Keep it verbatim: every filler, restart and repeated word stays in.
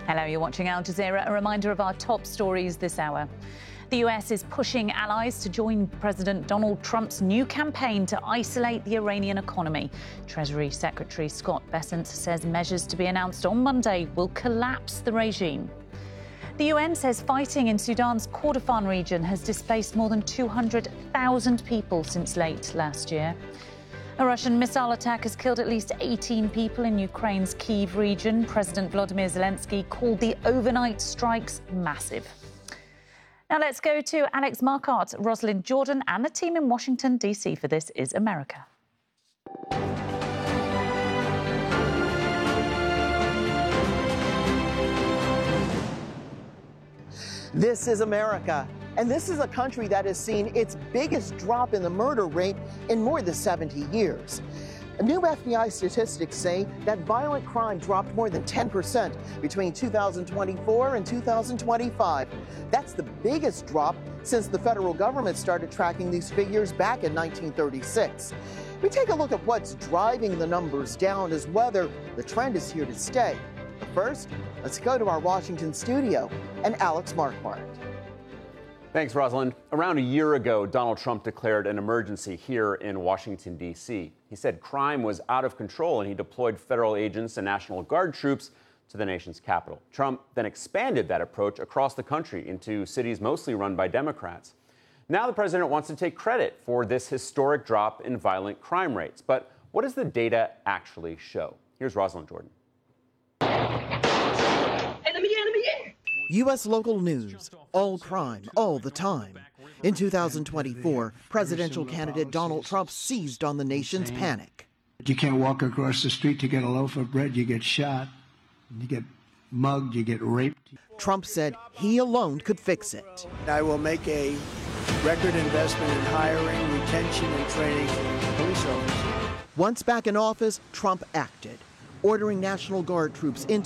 Hello, you're watching Al Jazeera. A reminder of our top stories this hour. The U S is pushing allies to join President Donald Trump's new campaign to isolate the Iranian economy. Treasury Secretary Scott Bessent says measures to be announced on Monday will collapse the regime. The U N says fighting in Sudan's Kordofan region has displaced more than two hundred thousand people since late last year. A Russian missile attack has killed at least eighteen people in Ukraine's Kyiv region. President Volodymyr Zelensky called the overnight strikes massive. Now let's go to Alex Marquardt, Rosalind Jordan and the team in Washington, D C for This Is America. This is America, and this is a country that has seen its biggest drop in the murder rate in more than seventy years. New F B I statistics say that violent crime dropped more than ten percent between two thousand twenty-four and two thousand twenty-five. That's the biggest drop since the federal government started tracking these figures back in nineteen thirty-six. We take a look at what's driving the numbers down as whether the trend is here to stay. But first, let's go to our Washington studio and Alex Marquardt. Thanks, Rosalind. Around a year ago, Donald Trump declared an emergency here in Washington, D C. He said crime was out of control and he deployed federal agents and National Guard troops to the nation's capital. Trump then expanded that approach across the country into cities mostly run by Democrats. Now the president wants to take credit for this historic drop in violent crime rates. But what does the data actually show? Here's Rosalind Jordan. U S local news, all crime, all the time. In two thousand twenty-four, presidential candidate Donald Trump seized on the nation's panic. You can't walk across the street to get a loaf of bread, you get shot, you get mugged, you get raped. Trump said he alone could fix it. I will make a record investment in hiring, retention, and training police officers. Once back in office, Trump acted, ordering National Guard troops into